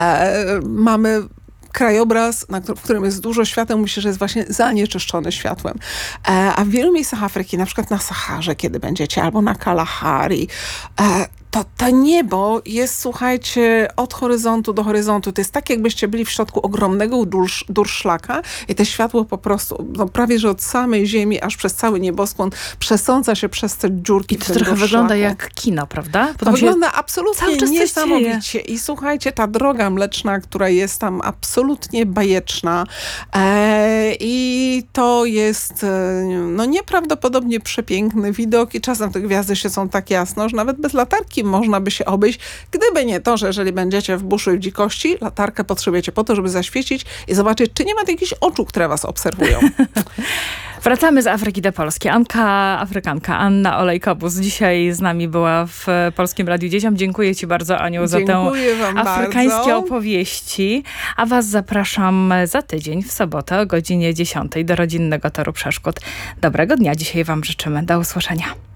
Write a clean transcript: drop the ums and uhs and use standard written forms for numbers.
Mamy krajobraz, w którym jest dużo światła, myślę, że jest właśnie zanieczyszczony światłem. A w wielu miejscach Afryki, na przykład na Saharze, kiedy będziecie, albo na Kalahari, to niebo jest, słuchajcie, od horyzontu do horyzontu. To jest tak, jakbyście byli w środku ogromnego durszlaka i te światło po prostu, prawie że od samej ziemi, aż przez cały nieboskłon przesąca się przez te dziurki. I to trochę wygląda jak kino, prawda? To wygląda absolutnie niesamowicie. I słuchajcie, ta droga mleczna, która jest tam absolutnie bajeczna i to jest nieprawdopodobnie przepiękny widok i czasem te gwiazdy świecą tak jasno, że nawet bez latarki można by się obejść. Gdyby nie to, że jeżeli będziecie w buszu i w dzikości, latarkę potrzebujecie po to, żeby zaświecić i zobaczyć, czy nie ma jakichś oczu, które was obserwują. Wracamy z Afryki do Polski. Afrykanka Anna Olejkobus dzisiaj z nami była w Polskim Radiu Dzieciom. Dziękuję ci bardzo, Aniu, za tę afrykańskie opowieści. A was zapraszam za tydzień w sobotę o godzinie 10 do rodzinnego Toru Przeszkód. Dobrego dnia dzisiaj wam życzymy. Do usłyszenia.